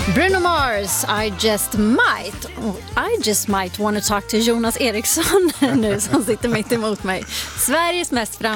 Bruno Mars, I just might want to talk to Jonas Eriksson nu som sitter mitt emot mig. Sveriges mest